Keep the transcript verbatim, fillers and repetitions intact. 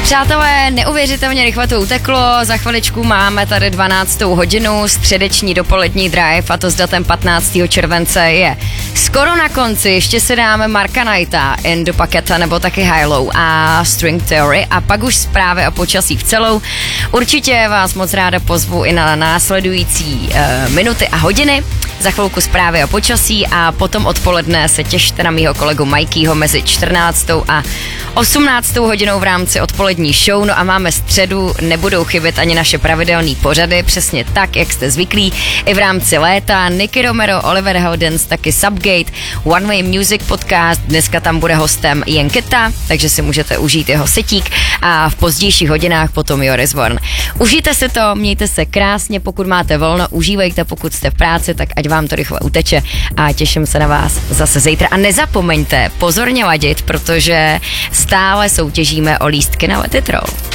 Přátelé, neuvěřitelně rychle to uteklo, za chviličku máme tady dvanáctou hodinu, středeční dopolední drive a to s datem patnáctého července je skoro na konci, ještě si dáme Marka Knighta, Endo Paketa nebo taky Hilo a String Theory a pak už zprávy o počasí v celou. Určitě vás moc ráda pozvu i na následující uh, minuty a hodiny. Za chvilku zprávy o počasí a potom odpoledne se těšte na mýho kolegu Mikeyho mezi čtrnáctou a osmnáctou hodinou v rámci odpolední show. No a máme středu, nebudou chybět ani naše pravidelné pořady, přesně tak, jak jste zvyklí. I v rámci léta Nicky Romero, Oliver Heldens, taky Subgate, One Way Music Podcast, dneska tam bude hostem Jenketa, takže si můžete užít jeho setík a v pozdějších hodinách potom Joris Vorn. Užijte si to, mějte se krásně, pokud máte volno, užívejte, pokud jste v práci, tak ať vám to rychle uteče a těším se na vás zase zítra. A nezapomeňte pozorně ladit, protože stále soutěžíme o lístky na Let It Roll.